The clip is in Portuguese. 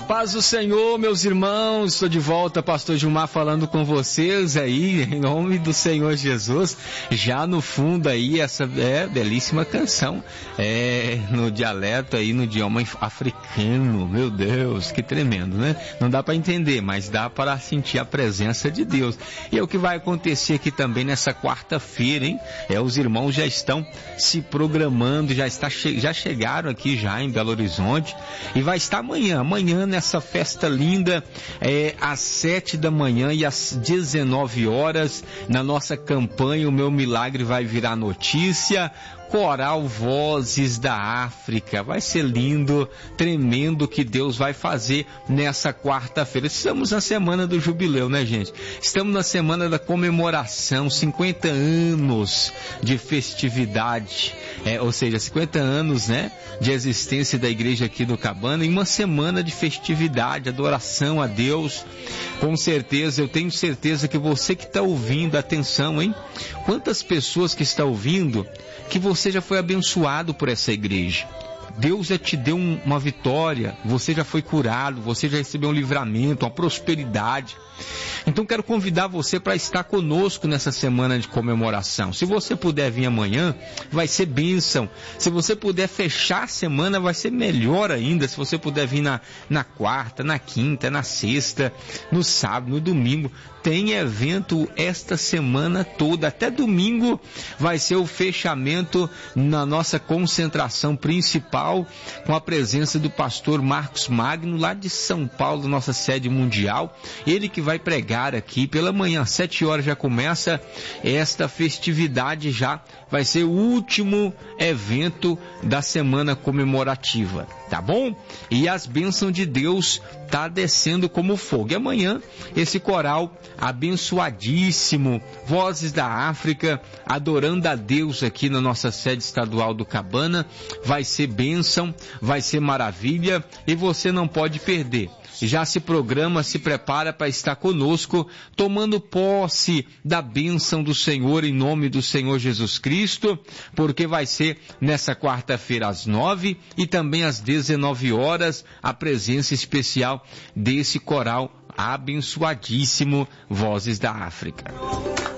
Paz do Senhor, meus irmãos, estou de volta, pastor Gilmar falando com vocês aí, em nome do Senhor Jesus. Já no fundo aí, essa belíssima canção, no dialeto aí, no idioma africano. Meu Deus, que tremendo, né? Não dá para entender, mas dá para sentir a presença de Deus. E é o que vai acontecer aqui também nessa quarta-feira, hein? Os irmãos já estão se programando, já chegaram aqui já em Belo Horizonte, e vai estar amanhã nessa festa linda, às 7 da manhã e às 19 horas, na nossa campanha O Meu Milagre Vai Virar Notícia, Coral Vozes da África. Vai ser lindo, tremendo, que Deus vai fazer nessa quarta-feira. Estamos na semana do jubileu, né, gente? Estamos na semana da comemoração, 50 anos de festividade, ou seja, 50 anos, né, de existência da igreja aqui do Cabana, em uma semana de festividade, adoração a Deus. Com certeza, eu tenho certeza que você que está ouvindo, atenção, hein? Quantas pessoas que estão ouvindo, que você já foi abençoado por essa igreja. Deus já te deu uma vitória, você já foi curado, você já recebeu um livramento, uma prosperidade. Então quero convidar você para estar conosco nessa semana de comemoração. Se você puder vir amanhã, vai ser bênção. Se você puder fechar a semana, vai ser melhor ainda. Se você puder vir na quarta, na quinta, na sexta, no sábado, no domingo. Tem evento esta semana toda, até domingo vai ser o fechamento na nossa concentração principal, com a presença do pastor Marcos Magno, lá de São Paulo, nossa sede mundial. Ele que vai pregar aqui pela manhã, às 7 horas já começa esta festividade, já vai ser o último evento da semana comemorativa, tá bom? E as bênçãos de Deus tá descendo como fogo. E amanhã esse coral abençoadíssimo, Vozes da África, adorando a Deus aqui na nossa sede estadual do Cabana, vai ser bênção, vai ser maravilha, e você não pode perder. Já se programa, se prepara para estar conosco, tomando posse da bênção do Senhor em nome do Senhor Jesus Cristo, porque vai ser nessa quarta-feira às 9 e também às 19 horas a presença especial desse coral abençoadíssimo Vozes da África.